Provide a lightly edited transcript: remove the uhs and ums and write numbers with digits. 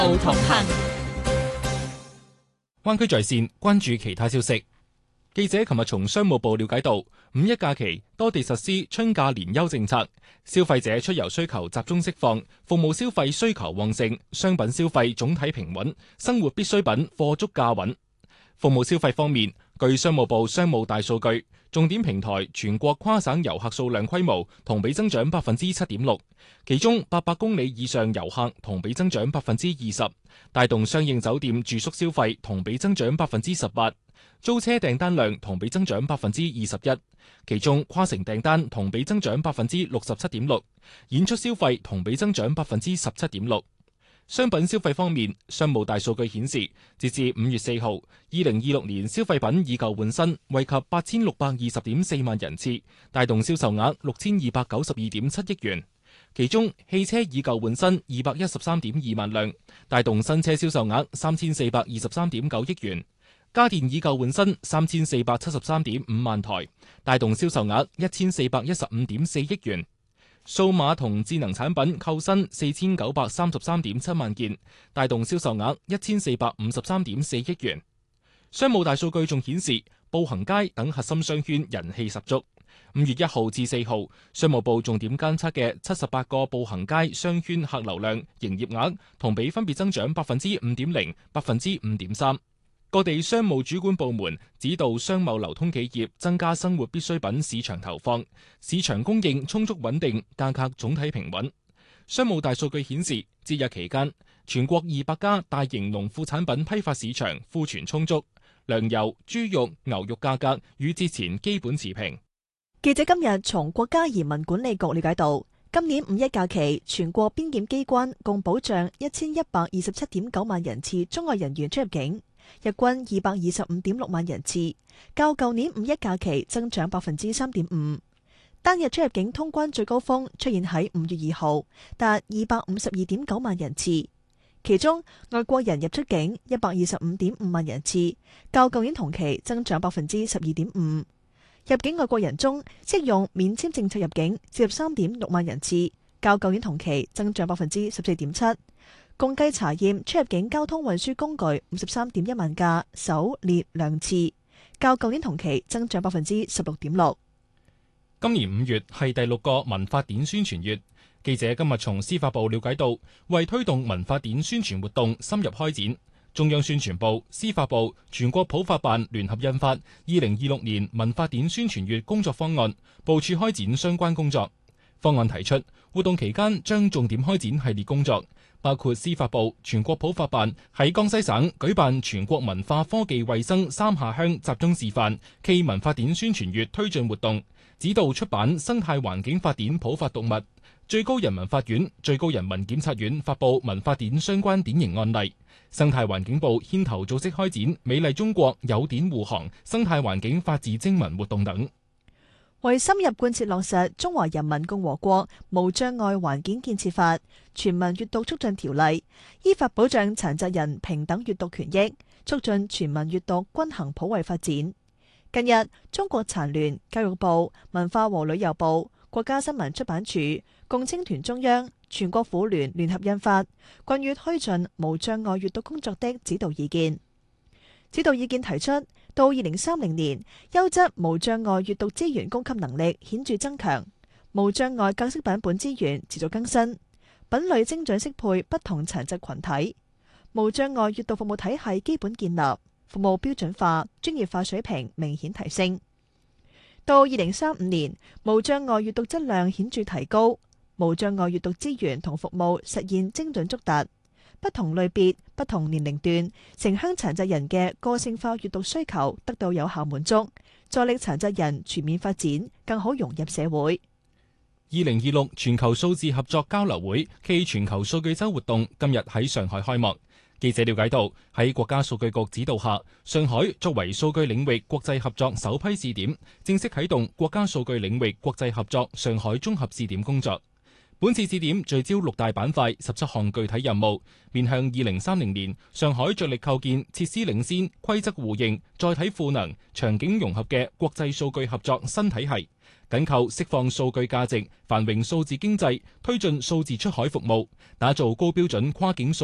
同行。 灣區在線關注其他消息。記者琴日從商務部了解到，五一假期多地實施春假連休政策，消費者出遊需求集中釋放，服務消費需求旺盛，商品消費總體平穩，生活必需品貨足價穩。服務消費方面，據商務部商務大數據，重點平台全國跨省遊客數量規模同比增長 7.6%， 其中800公里以上遊客同比增長 20%， 帶動相應酒店住宿消費同比增長 18%， 租車訂單量同比增長 21%， 其中跨城訂單同比增長 67.6%， 演出消費同比增長 17.6%。商品消費方面，商務大數據顯示，截至5月4號，2026年消費品以舊換新惠及 8620.4 萬人次，帶動銷售額 6292.7 億元。其中，汽車以舊換新 213.2 萬輛，帶動新車銷售額 3423.9 億元；家電以舊換新 3473.5 萬台，帶動銷售額 1415.4 億元。數碼同智能產品購新 4933.7 萬件，帶動銷售額 1453.4 億元。商務大數據仲顯示，步行街等核心商圈人氣十足。5月1號至4號，商務部重點監測嘅78個步行街商圈客流量、營業額同比分別增長 5.0%、5.3%。各地商務主管部門指導商貿流通企業增加生活必需品市場投放，市場供應充足穩定，價格總體平穩。商務大數據顯示，節日期間，全國200家大型農副產品批發市場庫存充足，糧油、豬肉、牛肉價格與節前基本持平。 記者今日從國家移民管理局了解到，今年五一假期，全國邊檢機關共保障1127.9萬人次中外人員出入境，日均225.6萬人次，較舊年五一假期增長 3.5%。單日出入境通關最高峰出現喺5月2號，達252.9萬人次，其中外國人入出境125.5萬人次，較舊年同期增長 12.5%。入境外國人中，適用免簽政策入境接入3.6萬人次，較舊年同期增長 14.7%。共計查驗出入境交通運輸工具53.1萬架，首列兩次，較舊年同期增長 16.6%。 今年5月係第6個文化典宣傳月，記者今日從司法部了解到，為推動文化典宣傳活動深入開展，中央宣傳部、司法部、全國普法辦聯合印發2026年文化典宣傳月工作方案，部署開展相關工作。方案提出，活動期間將重點開展系列工作，包括司法部、全國普法辦喺江西省舉辦全國文化科技衛生3下鄉集中示範暨文化典宣傳月推進活動，指導出版生態環境法典普法讀物，最高人民法院、最高人民檢察院發布文化典相關典型案例，生態環境部牽頭組織開展美麗中國有典護航生態環境法治徵文活動等。 為深入貫徹落實《中華人民共和國無障礙環境建設法》、《全民閱讀促進條例》，依法保障殘疾人平等閱讀權益，促進全民閱讀均衡普惠發展。近日，中國殘聯、教育部、文化和旅遊部、國家新聞出版署、共青團中央、全國婦聯聯合印發《關於推進無障礙閱讀工作的指導意見》。指導意見提出，到2030年，優質無障礙閱讀資源供給能力顯著增強，無障礙格式版本資源持續更新，品類精準適配不同殘疾群體，無障礙閱讀服務體系基本建立，服務標準化、專業化水平明顯提升。到2035年，無障礙閱讀質量顯著提高，無障礙閱讀資源同服務實現精準觸達。不同類別、不同年齡段城鄉殘疾人嘅個性化閱讀需求得到有效滿足，助力殘疾人全面發展，更好融入社會。 2026全球數字合作交流會暨全球數據周活動今日喺上海開幕。記者了解到，喺國家數據局指導下，上海作為數據領域國際合作首批試點，正式啟動國家數據領域國際合作上海綜合試點工作。本次試點聚焦6大板塊17項具體任務，面向2030年，上海着力構建設施領先、規則互認、載體賦能、場景融合嘅國際數據合作新體系，緊扣釋放數據價值、繁榮數字經濟、推進數字出海服務，打造高標準跨境數